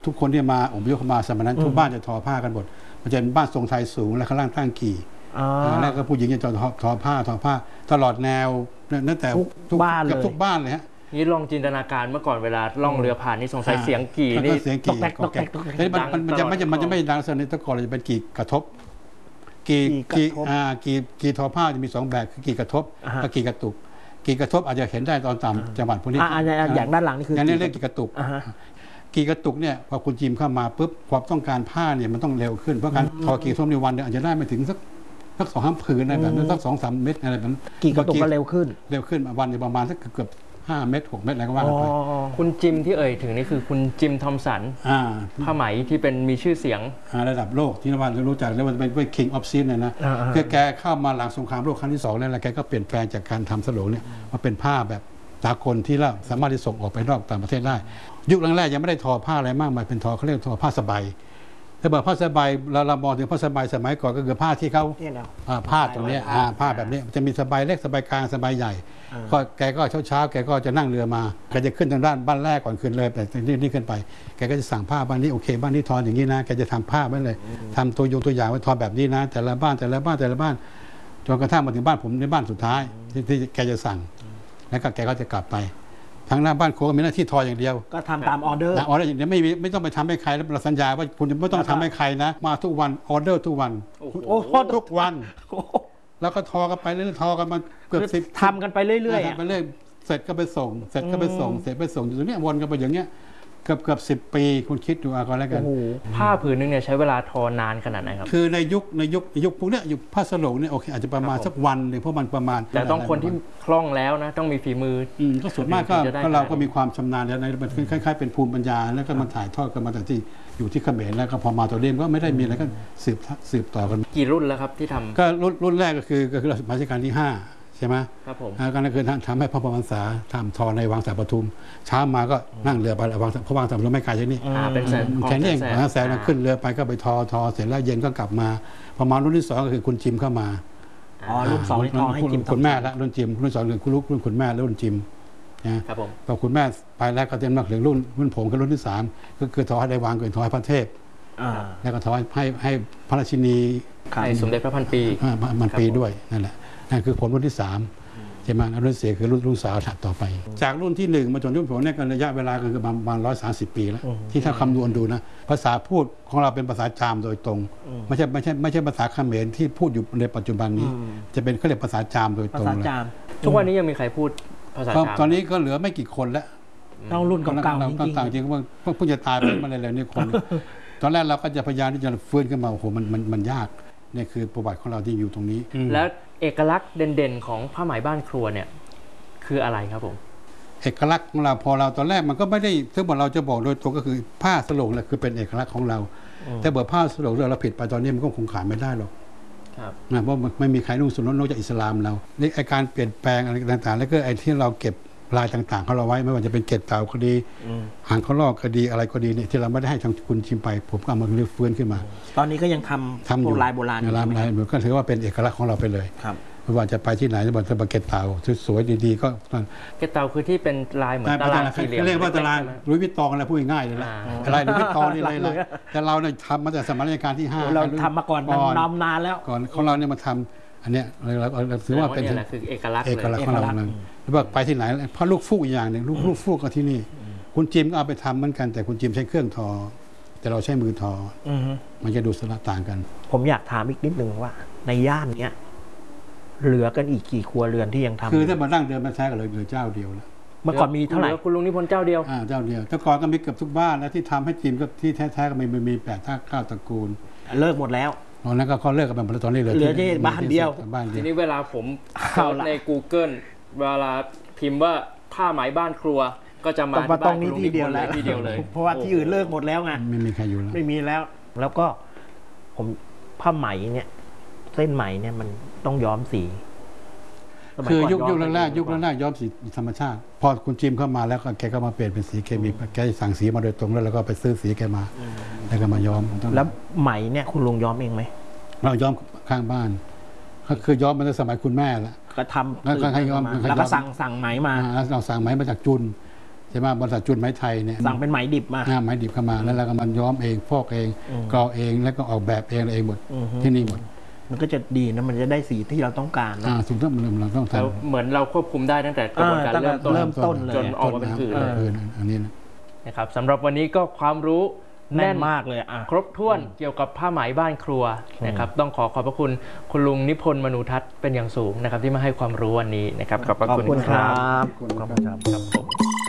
ทุกคนที่มาอพยพเข้ามาสมัยนั้นทุกบ้านจะทอผ้ากันหมดมันจะเป็นบ้านทรงไทยสูงและข้างล่างตั้งกี่แล้วก็ผู้หญิงจะทอผ้าตลอดแนวนั่นแต่ทุกบ้านเลยทุกบ้านเลยฮะนี่ลองจินตนาการเมื่อก่อนเวลาล่องเรือผ่านนี่สงสัยเสียงกี่นี่เสียงกี่มันจะไม่ดังสนิทตะกอนเลยจะเป็นกี่กระทบกี่ทอผ้าจะมี2แบบคือกี่กระทบกับกี่กระตุกกี่กระทบอาจจะเห็นได้ตอนต่ำจังหวัดพวกนี้อย่างด้านหลังนี่คืออย่างนี้เรียกกี่กระตุกกี่กระตุกเนี่ยพอคุณจิมเข้ามาปุ๊บความต้องการผ้าเนี่ยมันต้องเร็วขึ้นเพราะการทอกี่ท่วมในวันเนี่ยอาจจะได้ไม่ถึงสัก2-3 ผืนอะไรแบบนั้นสัก2-3 เม็ดอะไรแบบนั้นกี่กระตุกก็เร็วขึ้นวันในประมาณสักเกือบ5 เม็ด6 เม็ดอะไรก็ว่าไปคุณจิมที่เอ่ยถึงนี่คือคุณจิมทอมสันผ้าไหมที่เป็นมีชื่อเสียงระดับโลกที่เรารู้จักแล้วมันเป็น King of Silk เนี่ยนะแกเข้ามาหลังสงครามโลกครั้งที่2แล้วแกก็เปลี่ยนแปลงจากการทำสโลงเนี่ยมาเป็นผ้าแบบสากลที่เราสามารถที่ส่งออกไปนอกต่างประเทศได้ยุคแรกๆยังไม่ได้ทอผ้าอะไรมากมายเป็นทอเขาเรียกทอผ้าสบายถ้าบอกผ้าสบายเรามองถึงผ้าสบายสมัยก่อนก็คือผ้าที่เขาผ้าตรงนี้ผ้าแบบนี้จะมีสบายเล็กสบายกลางสบายใหญ่ก็แกก็เช้าแกก็จะนั่งเรือมาแกจะขึ้นทางด้านบ้านแรกก่อนขึ้นเลยแต่นี่ขึ้นไปแกก็จะสั่งผ้าบ้านนี้โอเคบ้านนี้ทออย่างนี้นะแกจะทำผ้าไว้เลยทำตัวอย่างไว้ทอแบบนี้นะแต่ละบ้านจนกระทั่งมาถึงบ้านผมในบ้านสุดท้ายที่แกจะสั่งแล้วก็แกก็จะกลับไปทางหน้าบ้านโค้งมีหน้าที่ทออย่างเดียวก็ทำตามออเดอร์อย่างเดียวไม่ต้องไปทำให้ใครแล้วเราสัญญาว่าคุณไม่ต้องทำให้ใครนะมาทุกวันออเดอร์ทุกวันทุกวันแล้วก็ทอกันไปเรื่อยๆทอกันมาเกือบ 10ทำกันไปเรื่อยๆไปเรื่อยเสร็จก็ไปส่งเสร็จก็ไปส่งเสร็จไปส่งอยู่ตรงนี้วนกันไปอย่างเงี้ยเกือบ10 ปีคุณคิดดูเอาก็แล้วกันผ้าผืนนึงเนี่ยใช้เวลาทอนานขนาดไหนครับคือในยุคพวกเนี้ยยุคผ้าสโลงเนี่ยโอเคอาจจะประมาณสักวันหนึ่งเพราะมันประมาณแต่ต้องคนที่คล่องแล้วนะต้องมีฝีมือก็ส่วนมากก็เราก็มีความชำนาญแล้วมันคล้ายๆเป็นภูมิปัญญาแล้วก็มาถ่ายทอดกันมาจากที่อยู่ที่เขมรแล้วก็พอมาตัวเดิมก็ไม่ได้มีอะไรก็สืบต่อกันกี่รุ่นแล้วครับที่ทำก็รุ่นแรกก็คือรัชกาลที่5ใช่ไหมครับผมก็นั่นคือทำให้พระบรมศาทำทอในวังสาปทุมเช้ามาก็นั่งเรือไปวังพระวังสาปทุมไม่ไกลจากนี้เป็นแค่นี้แสนขึ้นเรือไปก็ไปทอเสร็จแล้วเย็นก็กลับมาประมาณรุ่นที่2ก็คือคุณจิมเข้ามารุ่น2ที่ทอให้จิมคุณแม่และรุ่นจิมรุ่น2คือคุณลูกรุ่นคุณแม่และรุ่นจิมนะครับผมพอคุณแม่ไปแล้วก็เต็มมากถึงรุ่นผมคือรุ่นที่3ก็คือทอให้ได้วางก่อนทอให้พระเทพแล้วก็ทอให้พระราชินีให้สมเด็จพระพันปีด้วยนั่นแหละนั่นคือผลรุ่นที่3ใช่ไหมรุ่นเสียคือรุ่นสาวถัดต่อไปจากรุ่นที่1มาจนรุ่นผมเนี่ยก็ระยะเวลาก็คือประมาณ130 ปีแล้วที่ถ้าคำนวณดูนะภาษาพูดของเราเป็นภาษาจามโดยตรงไม่ใช่ภาษาเขมรที่พูดอยู่ในปัจจุบันนี้จะเป็นเขาเรียกภาษาจามโดยตรงเลยทุกวันนี้ยังมีใครพูดภาษาจามตอนนี้ก็เหลือไม่กี่คนแล้วต้องรุ่นเก่าๆต่างจริงว่าเพิ่งจะตายไปมาเลยนี่คนตอนแรกเราก็จะพยายามที่จะฟื้นขึ้นมาโอ้โหมันยากนี่คือประวัติของเราที่อยู่ตรงนี้แล้วเอกลักษณ์เด่นๆของผ้าไหมบ้านครัวเนี่ยคืออะไรครับผมเอกลักษณ์ของเราพอเราตอนแรกมันก็ไม่ได้ซึ่งเราจะบอกโดยตรงก็คือผ้าสโลงแหละคือเป็นเอกลักษณ์ของเราแต่เบอร์ผ้าสโลงเราผิดไปตอนนี้มันก็คงขายไม่ได้หรอกเพราะไม่มีใครนุ่งสุนนอกจากอิสลามเราในการเปลี่ยนแปลงอะไรต่างๆแล้วก็ไอ้ที่เราเก็บลายต่างๆเขาเราไว้ไม่ว่าจะเป็นเกล็ดเต่าก็ดีหางเขาลอกก็ดีอะไรก็ดีเนี่ยที่เราไม่ได้ให้ทางคุณชิมไปผมก็เอามาเรื้อฟื้นขึ้นมาตอนนี้ก็ยังทำลายโบราณลายก็ถือว่าเป็นเอกลักษณ์ของเราไปเลยไม่ว่าจะไปที่ไหนจะบอกเกล็ดเต่าสวยๆดีๆก็เกล็ดเต่าคือที่เป็นลายเหมือนตารางสี่เหลี่ยมเรียกว่าตารางลุยวิตตองอะไรพูดง่ายๆเลยละอะไรลุยวิตตองนี่เลยแต่เราเนี่ยทำมาแต่สมัยรัชกาลที่5 เราทำมาก่อนนานแล้วก่อนของเราเนี่ยมาทำอันเนี้ยเราถือว่าเป็นเอกลักษณ์ของเราแล้วบอกไปที่ไหนเพราะลูกฟูกอย่างหนึ่งลูกฟูกก็ที่นี่คุณจิมก็เอาไปทำเหมือนกันแต่คุณจิมใช้เครื่องทอแต่เราใช้มือทอมันจะดูสลับต่างกันผมอยากถามอีกนิดนึงว่าในย่านเนี้ยเหลือกันอีกกี่ครัวเรือนที่ยังทำคือถ้ามานั่งเดินมาใช้กันเลยเหลือเจ้าเดียวแล้วเมื่อก่อนมีเท่าไหร่คุณลุงนิพนธ์เจ้าเดียวเจ้าเดียวแต่ก่อนก็มีเกือบทุกบ้านแล้วที่ทำให้จิมก็ที่แท้ๆก็มี8-9 ตระกูลเลิกหมดแล้วตอนนั้นก็เขาเลิกกันไปหมดแล้วตอนนี้เหลือที่บ้านเดียวทีนี้เวลาผมเข้าใน Google เวลาพิมพ์ว่าผ้าไหมบ้านครัวก็จะมาตรงนี้ที่เดียวเลยเพราะว่าที่อื่นเลิกหมดแล้วไงไม่มีใครอยู่แล้วไม่มีแล้วก็ผมผ้าไหมเนี่ยเส้นไหมเนี่ยมันต้องย้อมสีคือยุคแรกย้อมสีธรรมชาติพอคุณจิมเข้ามาแล้วแกก็มาเปลี่ยนเป็นสีเคมีแกสั่งสีมาโดยตรงแล้วเราก็ไปซื้อสีแกมาแล้วก็มาย้อมแล้วไหมเนี่ยคุณลุงย้อมเองไหมเราย้อมข้างบ้านก็คือย้อมมาตั้งสมัยคุณแม่แล้วก็ทำแล้วก็สั่งไหมมาเราสั่งไหมมาจากจุนใช่ไหมบริษัทจุนไหมไทยเนี่ยสั่งเป็นไหมดิบมาไหมดิบเข้ามาแล้วเราก็มันย้อมเองฟอกเองกรอเองแล้วก็ออกแบบเองอะไรเองหมดที่นี่หมดมันก็จะดีนะมันจะได้สีที่เราต้องการนะถูกต้องเราต้องแล้วทำเหมือนเราควบคุมได้ตั้งแต่กระบวนการตั้งแต่เริ่มต้นเริ่มต้นเลยจนออกมาเป็นผืนเลยอันนี้นะนะครับสำหรับวันนี้ก็ความรู้แน่แน่นนมากเลยอ่ะครบถ้วนเกี่ยวกับผ้าไหมบ้านครัวนะครับต้องขอบพระคุณคุณลุงนิพนธ์มนูทัศน์เป็นอย่างสูงนะครับที่มาให้ความรู้วันนี้นะครับขอบพระขอบคุณคุณคครัรับ บขอบคุณครับครับผม